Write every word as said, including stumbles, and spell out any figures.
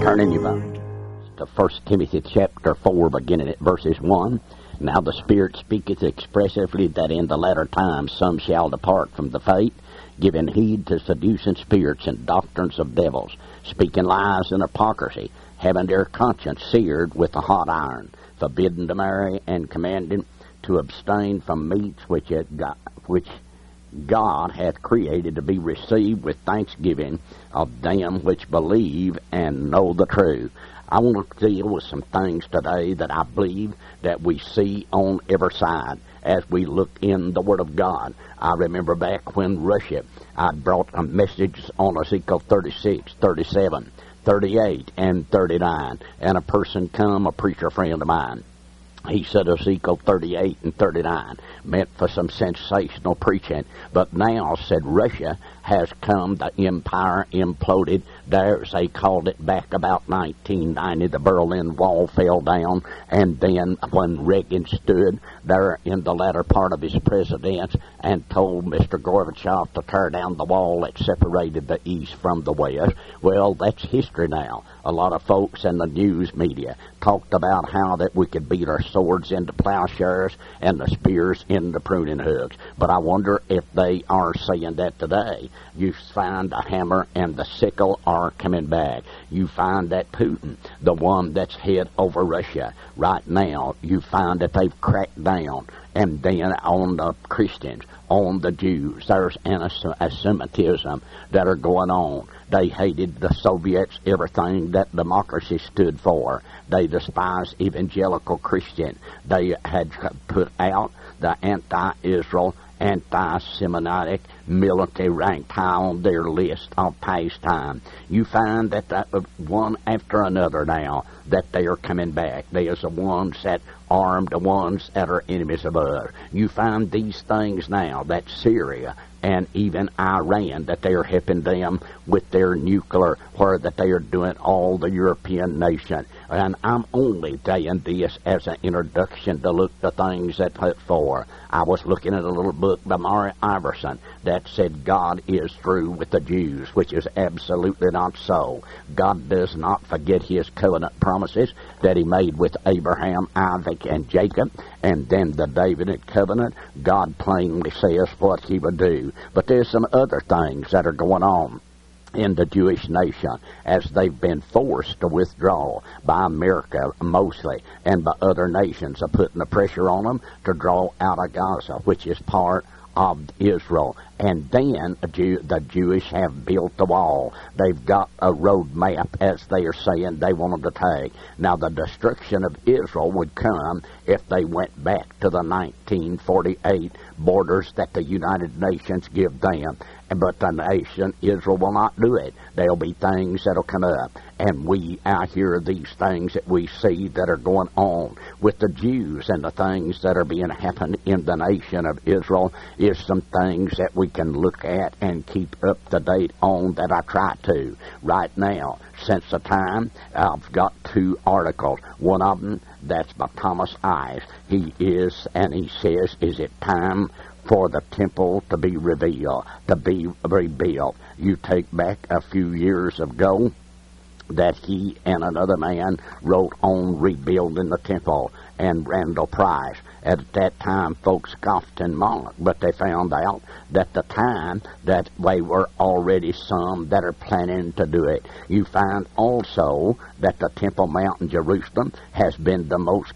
turning you back to First Timothy chapter four, beginning at verses one. Now the Spirit speaketh expressively that in the latter times some shall depart from the faith, giving heed to seducing spirits and doctrines of devils, speaking lies and hypocrisy, having their conscience seared with a hot iron, forbidden to marry, and commanding to abstain from meats which it got, which God hath created to be received with thanksgiving of them which believe and know the truth. I want to deal with some things today that I believe that we see on every side as we look in the Word of God. I remember back when Russia, I brought a message on Ezekiel thirty-six, thirty-seven, thirty-eight, and thirty-nine, and a person come, a preacher friend of mine. He said Ezekiel thirty-eight and thirty-nine meant for some sensational preaching, but now, said, Russia has come, the empire imploded. There's, they called it back about nineteen ninety, the Berlin Wall fell down, and then when Reagan stood there in the latter part of his presidency and told Mister Gorbachev to tear down the wall that separated the East from the West, well, that's history now. A lot of folks in the news media talked about how that we could beat our swords into plowshares and the spears into pruning hooks. But I wonder if they are saying that today. You find the hammer and the sickle are coming back. You find that Putin, the one that's head over Russia right now, you find that they've cracked down. And then on the Christians, on the Jews, there's anti-Semitism that are going on. They hated the Soviets, everything that democracy stood for. They despised evangelical Christian. They had put out the anti-Israel, anti-Semitic military ranked high on their list of pastime. You find that the, one after another now that they are coming back. There's the ones that armed, the ones that are enemies of us. You find these things now that Syria and even Iran, that they are helping them with their nuclear, where that they are doing all the European nation. And I'm only saying this as an introduction to look the things that put for. I was looking at a little book by Mary Iverson that said God is through with the Jews, which is absolutely not so. God does not forget his covenant promises that he made with Abraham, Isaac, and Jacob, and then the Davidic covenant. God plainly says what he would do. But there's some other things that are going on in the Jewish nation as they've been forced to withdraw by America mostly, and by other nations are putting the pressure on them to draw out of Gaza, which is part of Israel. And then a Jew, the Jewish have built the wall. They've got a road map, as they are saying they wanted to take. Now, the destruction of Israel would come if they went back to the nineteen forty-eight borders that the United Nations give them. But the nation, Israel, will not do it. There'll be things that'll come up. And we out here, these things that we see that are going on with the Jews and the things that are being happened in the nation of Israel is some things that we can look at and keep up to date on, that I try to right now. Since the time, I've got two articles. One of them, that's by Thomas Ives. He is, and he says, is it time for the temple to be revealed, to be rebuilt? You take back a few years ago that he and another man wrote on rebuilding the temple, and Randall Price. At that time, folks scoffed and mocked, but they found out that the time that they were already some that are planning to do it. You find also that the Temple Mount in Jerusalem has been the most